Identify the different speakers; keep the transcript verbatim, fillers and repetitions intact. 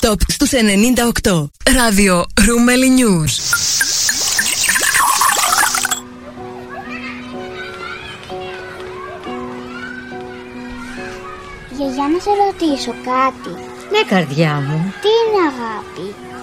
Speaker 1: Top στους ενενήντα οκτώ. Ράδιο Ρούμελι News.
Speaker 2: Γιαγιά, να σε ρωτήσω κάτι.
Speaker 3: Ναι, καρδιά μου.
Speaker 2: Τι είναι αγάπη?